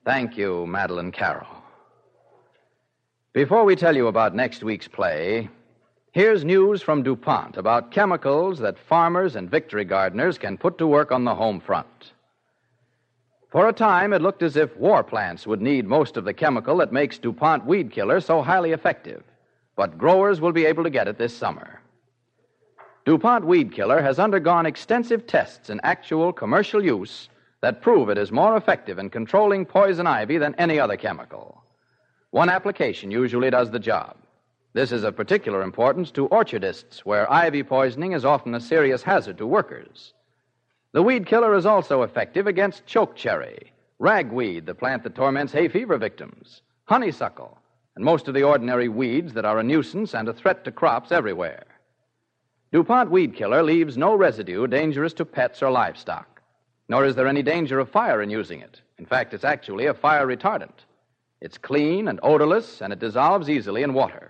Thank you, Madeline Carroll. Before we tell you about next week's play, here's news from DuPont about chemicals that farmers and victory gardeners can put to work on the home front. For a time, it looked as if war plants would need most of the chemical that makes DuPont Weed Killer so highly effective, but growers will be able to get it this summer. DuPont Weed Killer has undergone extensive tests in actual commercial use that prove it is more effective in controlling poison ivy than any other chemical. One application usually does the job. This is of particular importance to orchardists, where ivy poisoning is often a serious hazard to workers. The weed killer is also effective against chokecherry, ragweed, the plant that torments hay fever victims, honeysuckle, and most of the ordinary weeds that are a nuisance and a threat to crops everywhere. DuPont Weed Killer leaves no residue dangerous to pets or livestock, nor is there any danger of fire in using it. In fact, it's actually a fire retardant. It's clean and odorless, and it dissolves easily in water.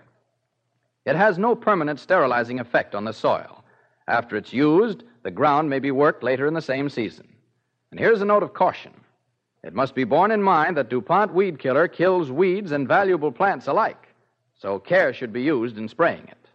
It has no permanent sterilizing effect on the soil. After it's used, the ground may be worked later in the same season. And here's a note of caution. It must be borne in mind that DuPont Weed Killer kills weeds and valuable plants alike, so care should be used in spraying it.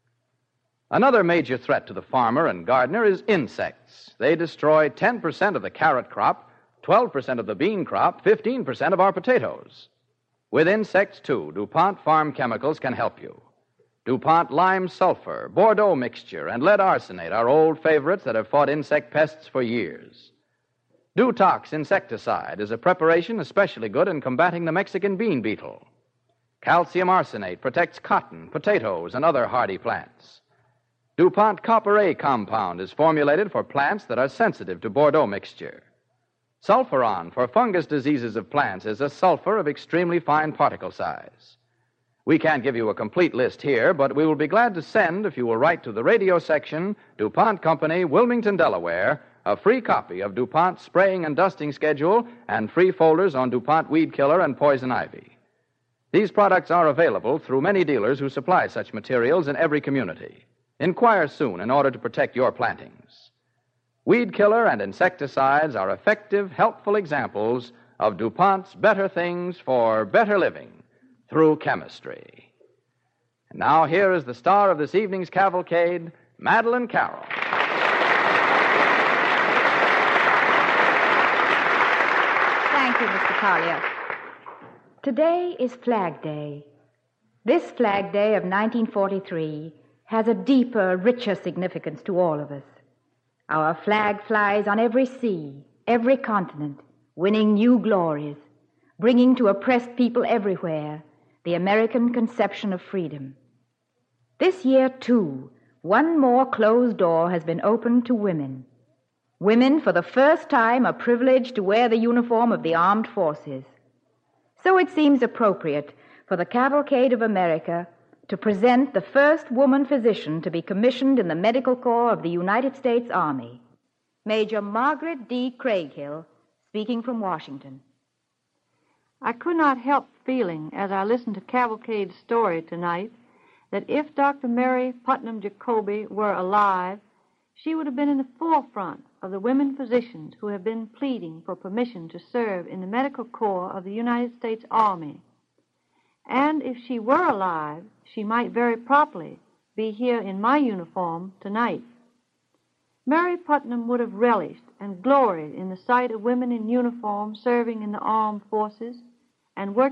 Another major threat to the farmer and gardener is insects. They destroy 10% of the carrot crop, 12% of the bean crop, 15% of our potatoes. With insects, too, DuPont Farm Chemicals can help you. DuPont Lime Sulfur, Bordeaux Mixture, and Lead Arsenate are old favorites that have fought insect pests for years. Dutox Insecticide is a preparation especially good in combating the Mexican bean beetle. Calcium arsenate protects cotton, potatoes, and other hardy plants. DuPont Copper A compound is formulated for plants that are sensitive to Bordeaux Mixture. Sulfuron for fungus diseases of plants is a sulfur of extremely fine particle size. We can't give you a complete list here, but we will be glad to send, if you will write to the radio section, DuPont Company, Wilmington, Delaware, a free copy of DuPont's spraying and dusting schedule and free folders on DuPont Weed Killer and Poison Ivy. These products are available through many dealers who supply such materials in every community. Inquire soon in order to protect your plantings. Weed Killer and insecticides are effective, helpful examples of DuPont's better things for better living through chemistry. And now here is the star of this evening's cavalcade, Madeline Carroll. Thank you, Mr. Collier. Today is Flag Day. This Flag Day of 1943 has a deeper, richer significance to all of us. Our flag flies on every sea, every continent, winning new glories, bringing to oppressed people everywhere the American conception of freedom. This year, too, one more closed door has been opened to women. Women, for the first time, are privileged to wear the uniform of the armed forces. So it seems appropriate for the Cavalcade of America to present the first woman physician to be commissioned in the Medical Corps of the United States Army, Major Margaret D. Craighill, speaking from Washington. I could not help feeling, as I listened to Cavalcade's story tonight, that if Dr. Mary Putnam Jacoby were alive, she would have been in the forefront of the women physicians who have been pleading for permission to serve in the Medical Corps of the United States Army. And if she were alive, she might very properly be here in my uniform tonight. Mary Putnam would have relished and gloried in the sight of women in uniform serving in the armed forces and working